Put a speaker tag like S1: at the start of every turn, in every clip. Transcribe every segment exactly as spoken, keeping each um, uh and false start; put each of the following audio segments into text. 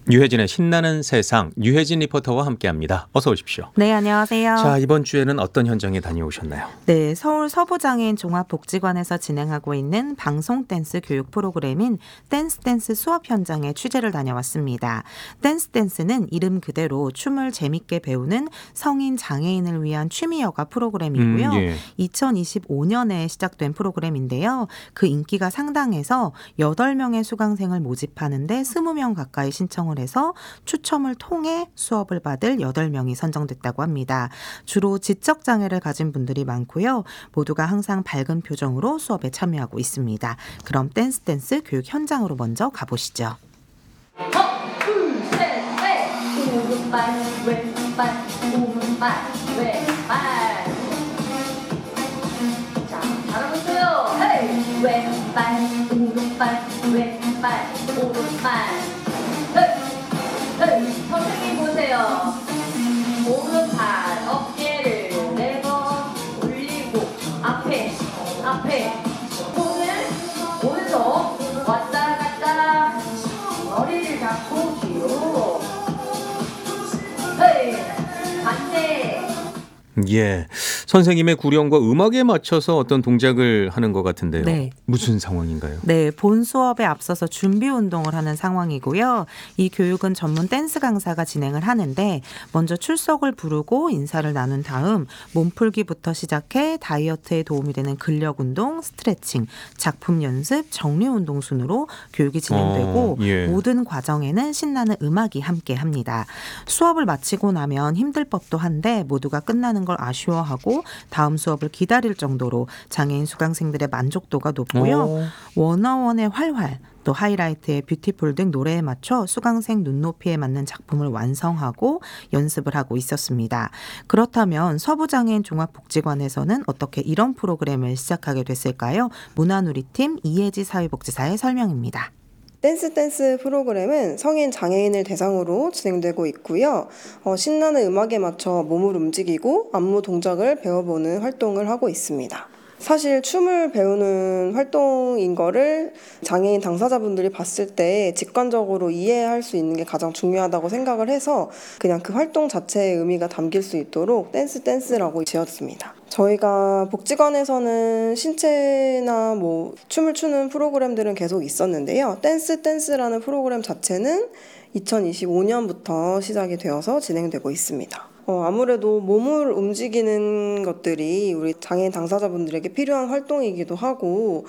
S1: 유혜진의 신나는 세상, 유혜진 리포터와 함께합니다. 어서 오십시오.
S2: 네, 안녕하세요.
S1: 자, 이번 주에는 어떤 현장에 다녀오셨나요?
S2: 네, 서울 서부장애인 종합복지관에서 진행하고 있는 방송 댄스 교육 프로그램인 댄스 댄스 수업 현장에 취재를 다녀왔습니다. 댄스 댄스는 이름 그대로 춤을 재밌게 배우는 성인 장애인을 위한 취미 여가 프로그램이고요.
S1: 음, 예.
S2: 이천이십오 년에 시작된 프로그램인데요. 그 인기가 상당해서 여덟 명의 수강생을 모집하는데 이십 명 가까이 신청을 해서 추첨을 통해 수업을 받을 여덟 명이 선정됐다고 합니다. 주로 지적장애를 가진 분들이 많고요. 모두가 항상 밝은 표정으로 수업에 참여하고 있습니다. 그럼 댄스 댄스 교육 현장으로 먼저 가보시죠.
S3: 하나, 둘, 셋, 넷. 오른발, 왼발, 오른발, 왼발. 자, 잘하고 있어요. 헤이! 왼발, 오른발, 왼발, 오른발. 헤이! 헤이! 선생님 보세요. 오른발 어깨를 네 번 올리고 앞에 앞에 손을 오른쪽 왔다 갔다 머리를 잡고 뒤로 헤이 반대.
S1: 예, 선생님의 구령과 음악에 맞춰서 어떤 동작을 하는 것 같은데요.
S2: 네.
S1: 무슨 상황인가요?
S2: 네, 본 수업에 앞서서 준비 운동을 하는 상황이고요. 이 교육은 전문 댄스 강사가 진행을 하는데 먼저 출석을 부르고 인사를 나눈 다음 몸풀기부터 시작해 다이어트에 도움이 되는 근력 운동, 스트레칭, 작품 연습, 정리 운동 순으로 교육이 진행되고
S1: 어, 예.
S2: 모든 과정에는 신나는 음악이 함께합니다. 수업을 마치고 나면 힘들 법도 한데 모두가 끝나는 걸 아쉬워하고 다음 수업을 기다릴 정도로 장애인 수강생들의 만족도가 높고요.
S1: 오.
S2: 워너원의 활활, 또 하이라이트의 뷰티풀 등 노래에 맞춰 수강생 눈높이에 맞는 작품을 완성하고 연습을 하고 있었습니다. 그렇다면 서부장애인 종합복지관에서는 어떻게 이런 프로그램을 시작하게 됐을까요? 문화누리팀 이혜지 사회복지사의 설명입니다.
S4: 댄스 댄스 프로그램은 성인 장애인을 대상으로 진행되고 있고요. 어, 신나는 음악에 맞춰 몸을 움직이고 안무 동작을 배워보는 활동을 하고 있습니다. 사실 춤을 배우는 활동인 거를 장애인 당사자분들이 봤을 때 직관적으로 이해할 수 있는 게 가장 중요하다고 생각을 해서 그냥 그 활동 자체의 의미가 담길 수 있도록 댄스 댄스라고 지었습니다. 저희가 복지관에서는 신체나 뭐 춤을 추는 프로그램들은 계속 있었는데요. 댄스 댄스라는 프로그램 자체는 이천이십오 년부터 시작이 되어서 진행되고 있습니다. 어, 아무래도 몸을 움직이는 것들이 우리 장애인 당사자분들에게 필요한 활동이기도 하고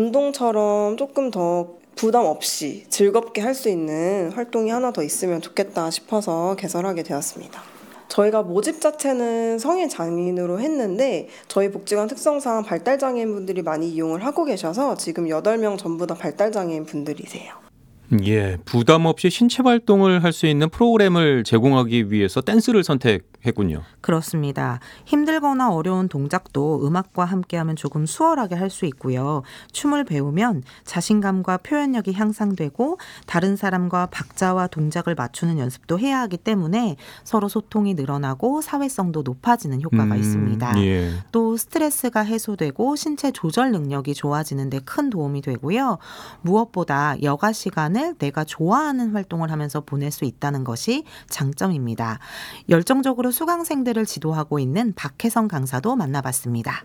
S4: 운동처럼 조금 더 부담 없이 즐겁게 할 수 있는 활동이 하나 더 있으면 좋겠다 싶어서 개설하게 되었습니다. 저희가 모집 자체는 성인 장애인으로 했는데 저희 복지관 특성상 발달장애인 분들이 많이 이용을 하고 계셔서 지금 여덟 명 전부 다 발달장애인 분들이세요.
S1: 예, 부담 없이 신체 활동을 할 수 있는 프로그램을 제공하기 위해서 댄스를 선택했군요.
S2: 그렇습니다. 힘들거나 어려운 동작도 음악과 함께하면 조금 수월하게 할 수 있고요. 춤을 배우면 자신감과 표현력이 향상되고 다른 사람과 박자와 동작을 맞추는 연습도 해야 하기 때문에 서로 소통이 늘어나고 사회성도 높아지는 효과가
S1: 음,
S2: 있습니다.
S1: 예.
S2: 또 스트레스가 해소되고 신체 조절 능력이 좋아지는 데 큰 도움이 되고요. 무엇보다 여가 시간을 내가 좋아하는 활동을 하면서 보낼 수 있다는 것이 장점입니다. 열정적으로 수강생들을 지도하고 있는 박혜성 강사도 만나봤습니다.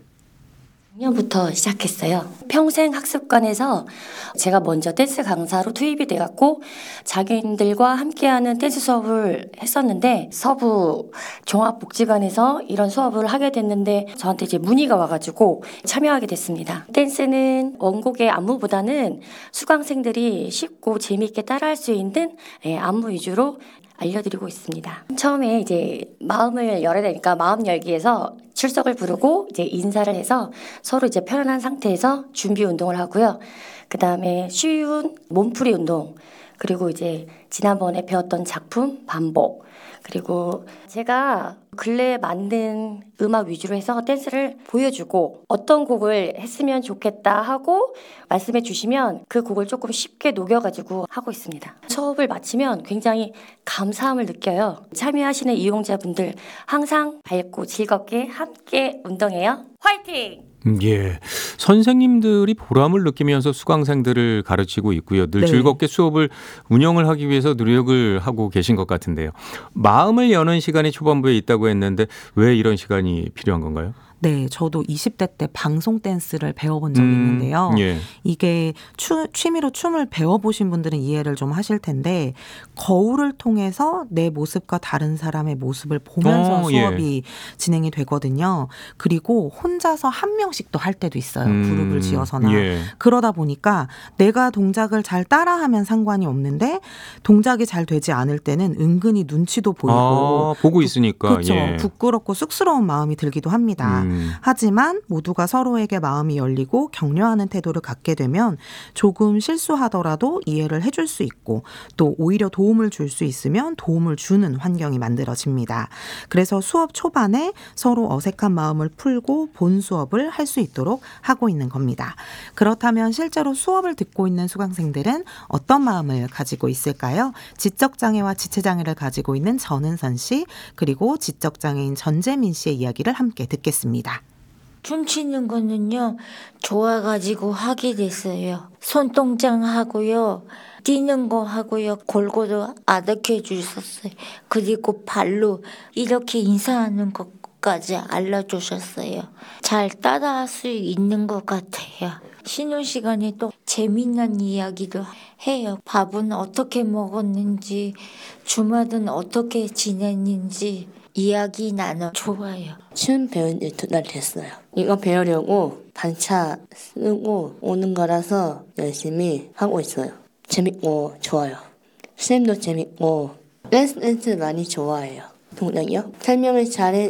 S5: 작년부터 시작했어요. 평생학습관에서 제가 먼저 댄스 강사로 투입이 돼갖고 장애인들과 함께하는 댄스 수업을 했었는데 서부 종합복지관에서 이런 수업을 하게 됐는데 저한테 이제 문의가 와가지고 참여하게 됐습니다. 댄스는 원곡의 안무보다는 수강생들이 쉽고 재미있게 따라할 수 있는 안무 위주로 알려드리고 있습니다. 처음에 이제 마음을 열어야 되니까 마음 열기에서 출석을 부르고 이제 인사를 해서 서로 이제 편안한 상태에서 준비 운동을 하고요. 그 다음에 쉬운 몸풀이 운동, 그리고 이제 지난번에 배웠던 작품 반복, 그리고 제가 근래에 만든 음악 위주로 해서 댄스를 보여주고 어떤 곡을 했으면 좋겠다 하고 말씀해 주시면 그 곡을 조금 쉽게 녹여가지고 하고 있습니다. 수업을 마치면 굉장히 감사함을 느껴요. 참여하시는 이용자분들 항상 밝고 즐겁게 함께 운동해요. 화이팅!
S1: 음, 예. 선생님들이 보람을 느끼면서 수강생들을 가르치고 있고요. 늘
S2: 네.
S1: 즐겁게 수업을 운영을 하기 위해서 노력을 하고 계신 것 같은데요. 마음을 여는 시간이 초반부에 있다고 했는데 왜 이런 시간이 필요한 건가요?
S2: 네, 저도 이십 대 때 방송 댄스를 배워본 적이
S1: 음,
S2: 있는데요.
S1: 예.
S2: 이게 추, 취미로 춤을 배워보신 분들은 이해를 좀 하실 텐데 거울을 통해서 내 모습과 다른 사람의 모습을 보면서
S1: 어, 예.
S2: 수업이 진행이 되거든요. 그리고 혼자서 한 명씩 또 할 때도 있어요.
S1: 음,
S2: 그룹을 지어서나.
S1: 예.
S2: 그러다 보니까 내가 동작을 잘 따라하면 상관이 없는데 동작이 잘 되지 않을 때는 은근히 눈치도 보이고
S1: 아, 보고 있으니까.
S2: 그렇죠.
S1: 예.
S2: 부끄럽고 쑥스러운 마음이 들기도 합니다.
S1: 음.
S2: 하지만 모두가 서로에게 마음이 열리고 격려하는 태도를 갖게 되면 조금 실수하더라도 이해를 해줄 수 있고 또 오히려 도움을 줄 수 있으면 도움을 주는 환경이 만들어집니다. 그래서 수업 초반에 서로 어색한 마음을 풀고 본 수업을 할 수 있도록 하고 있는 겁니다. 그렇다면 실제로 수업을 듣고 있는 수강생들은 어떤 마음을 가지고 있을까요? 지적장애와 지체장애를 가지고 있는 전은선 씨 그리고 지적장애인 전재민 씨의 이야기를 함께 듣겠습니다.
S6: 춤추는 거는요, 좋아가지고 하게 됐어요. 손동작 하고요, 뛰는 거 하고요, 골고루 아득해 주셨어요. 그리고 발로 이렇게 인사하는 것까지 알려주셨어요. 잘 따라할 수 있는 것 같아요. 쉬는 시간에 또 재미난 이야기도 해요. 밥은 어떻게 먹었는지, 주말은 어떻게 지냈는지 이야기 나눠 좋아요.
S7: 춤 배운 지 두 달 됐어요. 이거 배우려고 반차 쓰고 오는 거라서 열심히 하고 있어요. 재밌고 좋아요. 선생님도 재밌고 댄스 댄스 많이 좋아해요. 동작이요? 설명을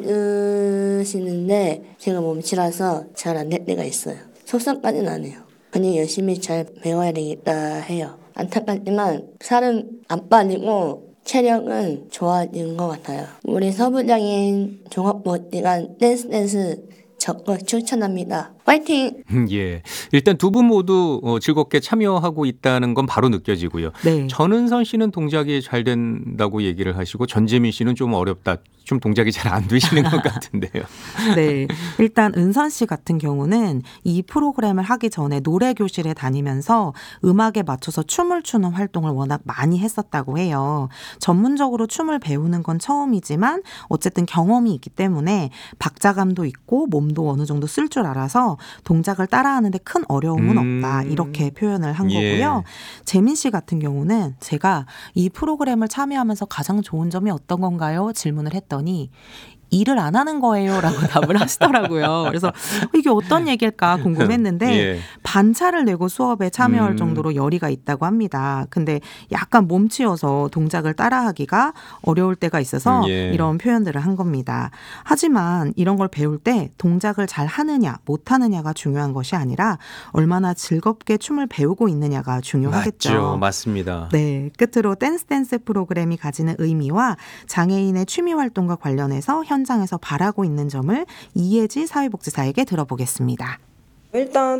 S7: 잘해주시는데 제가 몸치라서 잘 안 될 때가 있어요. 속상까지는 안 해요. 그냥 열심히 잘 배워야 되겠다 해요. 안타깝지만 살은 안 빠지고 체력은 좋아진 것 같아요. 우리 서부장애인 종합복지관 댄스 댄스 적극 추천합니다. 파이팅!
S1: 음, 예. 일단 두 분 모두 어, 즐겁게 참여하고 있다는 건 바로 느껴지고요.
S2: 네.
S1: 전은선 씨는 동작이 잘 된다고 얘기를 하시고 전재민 씨는 좀 어렵다. 좀 동작이 잘 안 되시는 것 같은데요.
S2: 네. 일단 은선 씨 같은 경우는 이 프로그램을 하기 전에 노래 교실에 다니면서 음악에 맞춰서 춤을 추는 활동을 워낙 많이 했었다고 해요. 전문적으로 춤을 배우는 건 처음이지만 어쨌든 경험이 있기 때문에 박자감도 있고 몸도 어느 정도 쓸 줄 알아서 동작을 따라하는데 큰 어려움은
S1: 음.
S2: 없다. 이렇게 표현을 한
S1: 예.
S2: 거고요. 재민 씨 같은 경우는 제가 이 프로그램을 참여하면서 가장 좋은 점이 어떤 건가요? 질문을 했더니 일을 안 하는 거예요 라고 답을 하시더라고요. 그래서 이게 어떤 얘기일까 궁금했는데
S1: 예.
S2: 반차를 내고 수업에 참여할
S1: 음.
S2: 정도로 열의가 있다고 합니다. 근데 약간 몸치여서 동작을 따라하기가 어려울 때가 있어서
S1: 음, 예.
S2: 이런 표현들을 한 겁니다. 하지만 이런 걸 배울 때 동작을 잘 하느냐 못하느냐가 중요한 것이 아니라 얼마나 즐겁게 춤을 배우고 있느냐가 중요하겠죠.
S1: 맞죠. 맞습니다.
S2: 네, 끝으로 댄스 댄스 프로그램이 가지는 의미와 장애인의 취미 활동과 관련해서 현장에서 바라고 있는 점을 이혜지 사회복지사에게 들어보겠습니다.
S4: 일단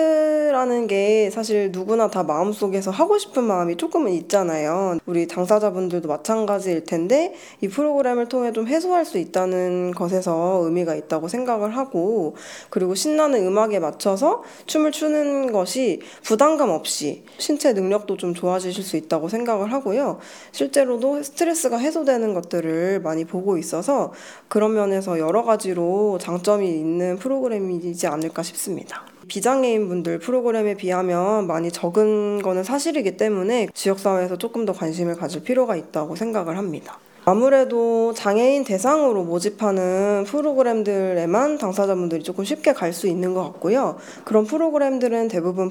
S4: 댄스라는 게 사실 누구나 다 마음속에서 하고 싶은 마음이 조금은 있잖아요. 우리 당사자분들도 마찬가지일 텐데 이 프로그램을 통해 좀 해소할 수 있다는 것에서 의미가 있다고 생각을 하고 그리고 신나는 음악에 맞춰서 춤을 추는 것이 부담감 없이 신체 능력도 좀 좋아지실 수 있다고 생각을 하고요. 실제로도 스트레스가 해소되는 것들을 많이 보고 있어서 그런 면에서 여러 가지로 장점이 있는 프로그램이지 않을까 싶습니다. 비장애인 분들 프로그램에 비하면 많이 적은 거는 사실이기 때문에 지역사회에서 조금 더 관심을 가질 필요가 있다고 생각을 합니다. 아무래도 장애인 대상으로 모집하는 프로그램들에만 당사자분들이 조금 쉽게 갈 수 있는 것 같고요. 그런 프로그램들은 대부분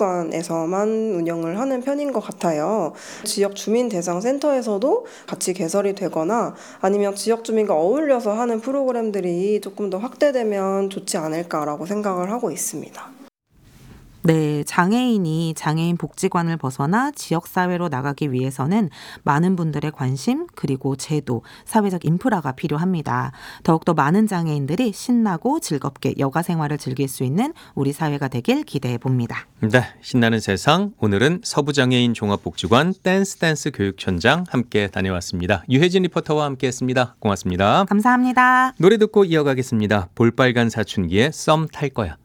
S4: 복지관에서만 운영을 하는 편인 것 같아요. 지역 주민 대상 센터에서도 같이 개설이 되거나 아니면 지역 주민과 어울려서 하는 프로그램들이 조금 더 확대되면 좋지 않을까라고 생각을 하고 있습니다.
S2: 네, 장애인이 장애인 복지관을 벗어나 지역사회로 나가기 위해서는 많은 분들의 관심 그리고 제도, 사회적 인프라가 필요합니다. 더욱더 많은 장애인들이 신나고 즐겁게 여가 생활을 즐길 수 있는 우리 사회가 되길 기대해 봅니다.
S1: 네, 신나는 세상. 오늘은 서부장애인 종합복지관 댄스 댄스 교육 현장 함께 다녀왔습니다. 유혜진 리포터와 함께했습니다. 고맙습니다.
S2: 감사합니다.
S1: 노래 듣고 이어가겠습니다. 볼빨간 사춘기의 썸 탈 거야.